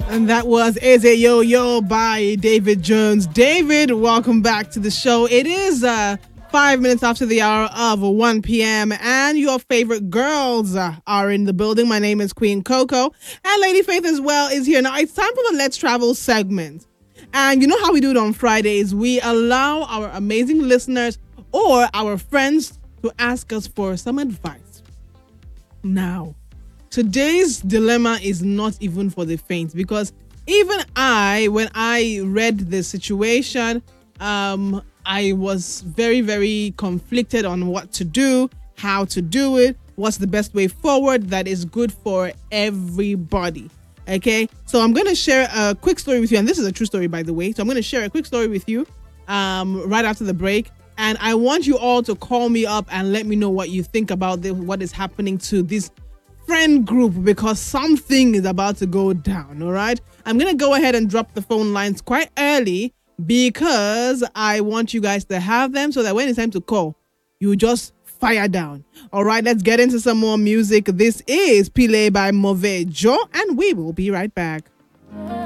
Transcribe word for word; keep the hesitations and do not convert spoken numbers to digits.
And that was Is It Yo Yo by David Jones. David, welcome back to the show. It is uh, five minutes after the hour of one p.m. and your favorite girls uh, are in the building. My name is Queen Coco, and Lady Faith as well is here. Now, it's time for the Let's Travel segment. And you know how we do it on Fridays? We allow our amazing listeners or our friends to ask us for some advice. Now, today's dilemma is not even for the faint, because even I, when I read the situation, um, I was very, very conflicted on what to do, how to do it, what's the best way forward that is good for everybody. Okay, so I'm going to share a quick story with you, and this is a true story, by the way. So I'm going to share a quick story with you um, right after the break. And I want you all to call me up and let me know what you think about this, what is happening to this friend group, because something is about to go down. All right, I'm gonna go ahead and drop the phone lines quite early because I want you guys to have them so that when it's time to call, you just fire down. All right, let's get into some more music. This is Pile by Mauvais Joe, and we will be right back.